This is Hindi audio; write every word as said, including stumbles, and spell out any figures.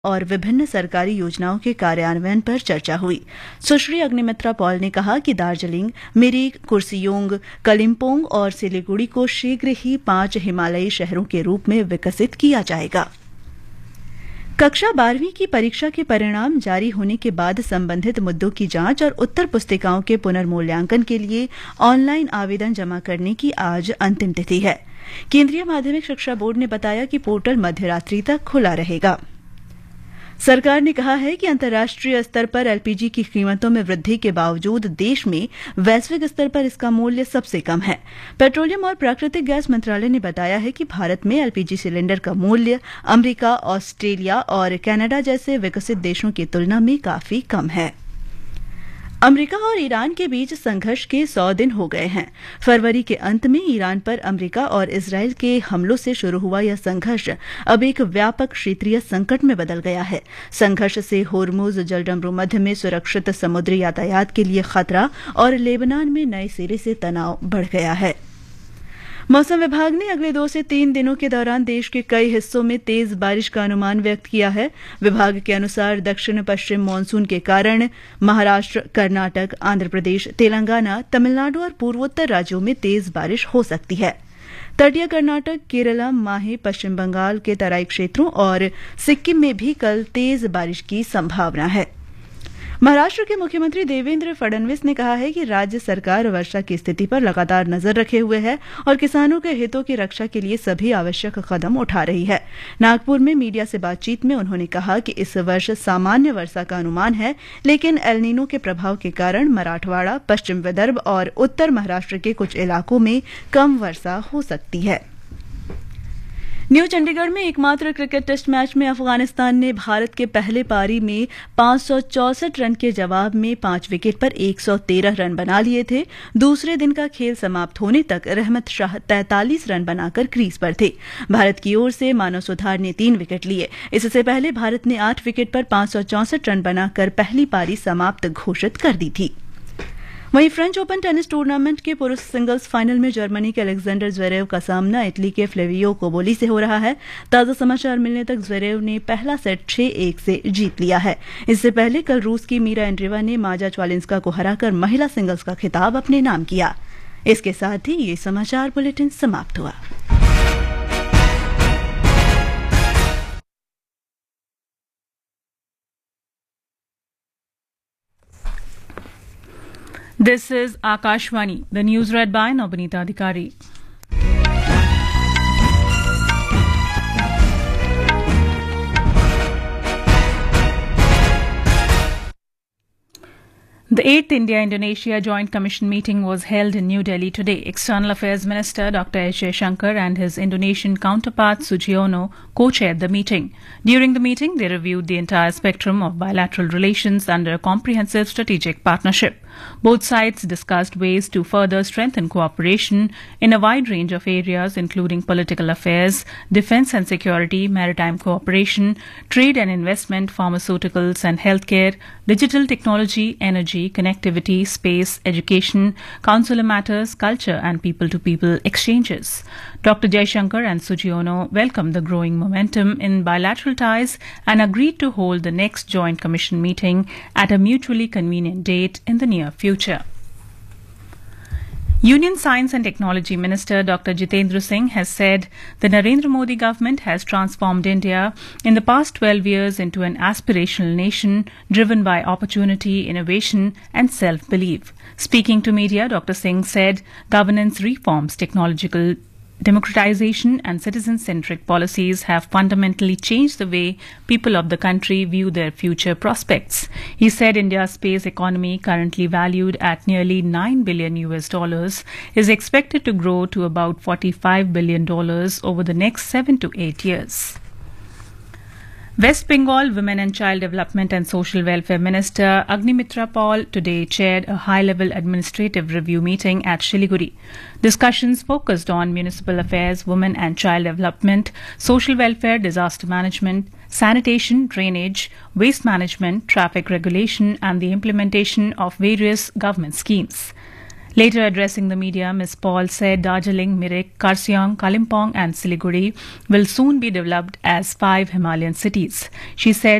और विभिन्न सरकारी योजनाओं के कार्यान्वयन पर चर्चा हुई। सुश्री अग्निमित्रा पॉल ने कहा कि दार्जिलिंग, मिरिक, कुर्सियोंग, कलिम्पोंग और सिलीगुड़ी को शीघ्र ही पांच हिमालयी शहरों के रूप में विकसित किया जाएगा। कक्षा बारहवीं की परीक्षा के परिणाम जारी होने के बाद संबंधित मुद्दों की जांच और उत्तर पुस्तिकाओं के पुनर्मूल्यांकन के लिए ऑनलाइन आवेदन जमा करने की आज अंतिम तिथि है। केंद्रीय माध्यमिक शिक्षा बोर्ड ने बताया कि पोर्टल मध्यरात्रि तक खुला रहेगा। सरकार ने कहा है कि अंतर्राष्ट्रीय स्तर पर एलपीजी की कीमतों में वृद्धि के बावजूद देश में वैश्विक स्तर पर इसका मूल्य सबसे कम है। पेट्रोलियम और प्राकृतिक गैस मंत्रालय ने बताया है कि भारत में एलपीजी सिलेंडर का मूल्य अमेरिका, ऑस्ट्रेलिया और कनाडा जैसे विकसित देशों की तुलना में काफी कम है। अमेरिका और ईरान के बीच संघर्ष के सौ दिन हो गए हैं। फरवरी के अंत में ईरान पर अमेरिका और इजरायल के हमलों से शुरू हुआ यह संघर्ष अब एक व्यापक क्षेत्रीय संकट में बदल गया है। संघर्ष से होर्मुज जलडमरू मध्य में सुरक्षित समुद्री यातायात के लिए खतरा और लेबनान में नए सिरे से तनाव बढ़ गया है। मौसम विभाग ने अगले दो से तीन दिनों के दौरान देश के कई हिस्सों में तेज बारिश का अनुमान व्यक्त किया है। विभाग के अनुसार दक्षिण पश्चिम मानसून के कारण महाराष्ट्र, कर्नाटक, आंध्र प्रदेश, तेलंगाना, तमिलनाडु और पूर्वोत्तर राज्यों में तेज बारिश हो सकती है। तटीय कर्नाटक, केरला, माहे, पश्चिम बंगाल के तराई क्षेत्रों और सिक्किम में भी कल तेज बारिश की संभावना है। महाराष्ट्र के मुख्यमंत्री देवेंद्र फडणवीस ने कहा है कि राज्य सरकार वर्षा की स्थिति पर लगातार नजर रखे हुए है और किसानों के हितों की रक्षा के लिए सभी आवश्यक कदम उठा रही है। नागपुर में मीडिया से बातचीत में उन्होंने कहा कि इस वर्ष सामान्य वर्षा का अनुमान है, लेकिन एल नीनो के प्रभाव के कारण मराठवाड़ा, पश्चिम विदर्भ और उत्तर महाराष्ट्र के कुछ इलाकों में कम वर्षा हो सकती है। न्यू चंडीगढ़ में एकमात्र क्रिकेट टेस्ट मैच में अफगानिस्तान ने भारत के पहले पारी में पांच सौ चौसठ रन के जवाब में पांच विकेट पर एक सौ तेरह रन बना लिए थे। दूसरे दिन का खेल समाप्त होने तक रहमत शाह तैंतालीस रन बनाकर क्रीज पर थे। भारत की ओर से मानव सुधार ने तीन विकेट लिए। इससे पहले भारत ने आठ विकेट पर पांच सौ चौसठ रन बनाकर पहली पारी समाप्त घोषित कर दी थी। वहीं फ्रेंच ओपन टेनिस टूर्नामेंट के पुरुष सिंगल्स फाइनल में जर्मनी के अलेक्जेंडर ज़्वेरेव का सामना इटली के फ्लेवियो कोबोली से हो रहा है। ताजा समाचार मिलने तक ज़्वेरेव ने पहला सेट छह एक से जीत लिया है। इससे पहले कल रूस की मीरा एंड्रेवा ने माजा च्वालिंस्का को हराकर महिला सिंगल्स का खिताब अपने नाम किया। इसके साथ ही ये समाचार बुलेटिन समाप्त हुआ। This is Akashvani. The news read by Nobinita Adhikari. The eighth India-Indonesia Joint Commission meeting was held in New Delhi today. External Affairs Minister Doctor S. Jaishankar and his Indonesian counterpart Sujiyono co-chaired the meeting. During the meeting, they reviewed the entire spectrum of bilateral relations under a comprehensive strategic partnership. Both sides discussed ways to further strengthen cooperation in a wide range of areas, including political affairs, defence and security, maritime cooperation, trade and investment, pharmaceuticals and healthcare, digital technology, energy, connectivity, space, education, consular matters, culture and people-to-people exchanges. Doctor Jaishankar and Sujiyono welcomed the growing momentum in bilateral ties and agreed to hold the next Joint Commission meeting at a mutually convenient date in the near future. Union Science and Technology Minister Doctor Jitendra Singh has said the Narendra Modi government has transformed India in the past twelve years into an aspirational nation driven by opportunity, innovation and self-belief. Speaking to media, Doctor Singh said governance reforms, technological democratization and citizen-centric policies have fundamentally changed the way people of the country view their future prospects. He said India's space economy, currently valued at nearly nine billion U S dollars, is expected to grow to about forty-five billion dollars over the next seven to eight years. West Bengal Women and Child Development and Social Welfare Minister Agnimitra Paul today chaired a high-level administrative review meeting at Siliguri. Discussions focused on municipal affairs, women and child development, social welfare, disaster management, sanitation, drainage, waste management, traffic regulation and the implementation of various government schemes. Later addressing the media, Miz Paul said Darjeeling, Mirik, Karsiong, Kalimpong and Siliguri will soon be developed as five Himalayan cities. She said